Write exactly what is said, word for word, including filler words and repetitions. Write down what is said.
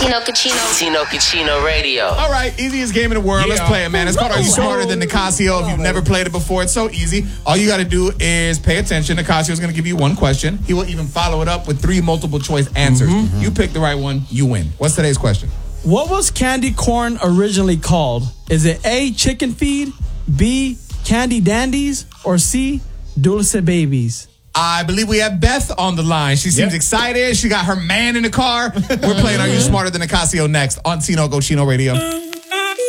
Tino Cucino. Tino Cucino Radio. All right, easiest game in the world. Yeah. Let's play it, man. It's called Are You Smarter Than Nicasio? If you've never played it before, it's so easy. All you got to do is pay attention. Nicasio is going to give you one question. He will even follow it up with three multiple choice answers. Mm-hmm. You pick the right one, you win. What's today's question? What was candy corn originally called? Is it A, chicken feed, B, candy dandies, or C, dulce babies? I believe we have Beth on the line. She seems yep. excited. She got her man in the car. We're playing Are You Smarter Than Nicasio next on Tino Cucino Radio.